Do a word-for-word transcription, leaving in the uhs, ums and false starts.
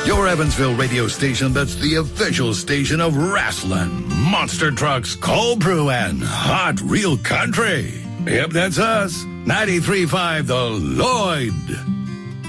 Your Evansville radio station that's the official station of wrestling, monster trucks, cold brew, and hot real country. Yep, that's us. ninety-three point five The Lloyd.